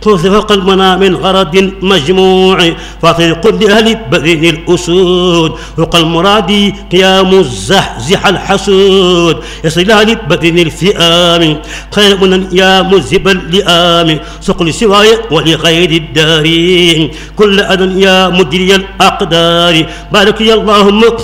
خذ قلبنا من غرض مجموع فاطر كل أهل بدن الأسود فوق المراد قيام الزحزح الحسود يصل أهل بدن الفئام خير من يا مذهب اللئام سقل سواي ولغير الدارين كل أذى يا مدري الأقدار بارك يا اللهم